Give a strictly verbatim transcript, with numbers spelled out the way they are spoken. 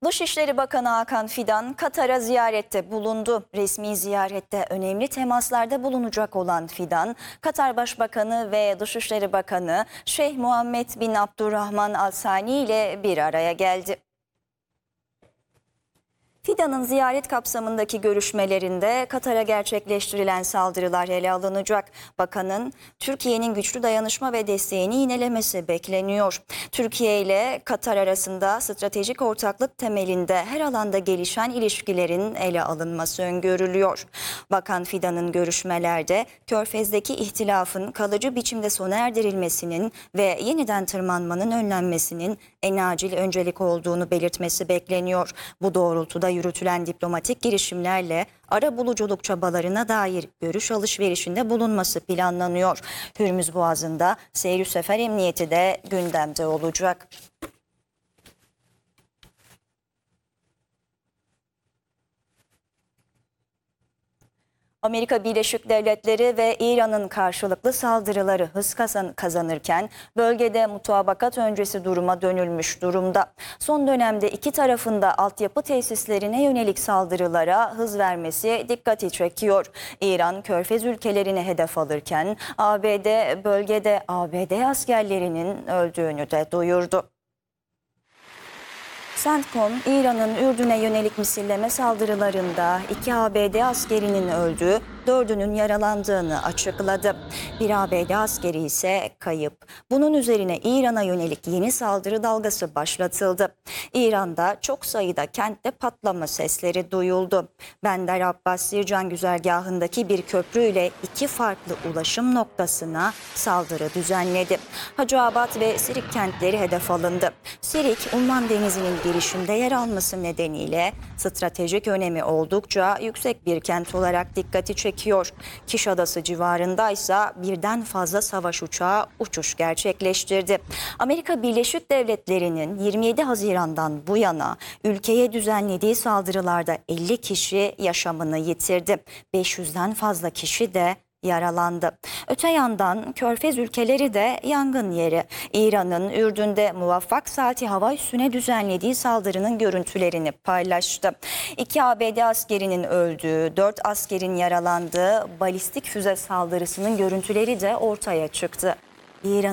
Dışişleri Bakanı Hakan Fidan, Katar'a ziyarette bulundu. Resmi ziyarette önemli temaslarda bulunacak olan Fidan, Katar Başbakanı ve Dışişleri Bakanı Şeyh Muhammed bin Abdurrahman Al Sani ile bir araya geldi. Fidan'ın ziyaret kapsamındaki görüşmelerinde Katar'a gerçekleştirilen saldırılar ele alınacak. Bakanın Türkiye'nin güçlü dayanışma ve desteğini yinelemesi bekleniyor. Türkiye ile Katar arasında stratejik ortaklık temelinde her alanda gelişen ilişkilerin ele alınması öngörülüyor. Bakan Fidan'ın görüşmelerde Körfez'deki ihtilafın kalıcı biçimde sona erdirilmesinin ve yeniden tırmanmanın önlenmesinin en acil öncelik olduğunu belirtmesi bekleniyor. Bu doğrultuda yürütülen diplomatik girişimlerle arabuluculuk çabalarına dair görüş alışverişinde bulunması planlanıyor. Hürmüz Boğazı'nda seyir sefer emniyeti de gündemde olacak. Amerika Birleşik Devletleri ve İran'ın karşılıklı saldırıları hız kazanırken bölgede mutabakat öncesi duruma dönülmüş durumda. Son dönemde iki tarafın da altyapı tesislerine yönelik saldırılara hız vermesi dikkati çekiyor. İran, Körfez ülkelerini hedef alırken A B D bölgede A B D askerlerinin öldüğünü de duyurdu. CENTCOM, İran'ın Ürdün'e yönelik misilleme saldırılarında iki A B D askerinin öldüğü, dördünün yaralandığını açıkladı. Bir A B D askeri ise kayıp. Bunun üzerine İran'a yönelik yeni saldırı dalgası başlatıldı. İran'da çok sayıda kentte patlama sesleri duyuldu. Bender Abbas Sircan güzergahındaki bir köprüyle iki farklı ulaşım noktasına saldırı düzenledi. Hacıabad ve Sirik kentleri hedef alındı. Sirik, Umman Denizi'nin girişinde yer alması nedeniyle stratejik önemi oldukça yüksek bir kent olarak dikkati çekiyor. Kiş Adası civarındaysa birden fazla savaş uçağı uçuş gerçekleştirdi. Amerika Birleşik Devletleri'nin yirmi yedi Haziran'dan bu yana ülkeye düzenlediği saldırılarda elli kişi yaşamını yitirdi. beş yüzden fazla kişi de yaralandı. Öte yandan Körfez ülkeleri de yangın yeri. İran'ın Ürdün'de muvaffak saati hava üssüne düzenlediği saldırının görüntülerini paylaştı. İki A B D askerinin öldüğü, dört askerin yaralandığı balistik füze saldırısının görüntüleri de ortaya çıktı. İran